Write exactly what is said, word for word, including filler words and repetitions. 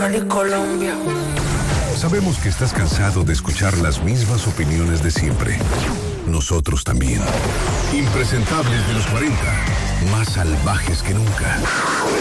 Colombia. Sabemos que estás cansado de escuchar las mismas opiniones de siempre. Nosotros también. Impresentables de los cuarenta, más salvajes que nunca.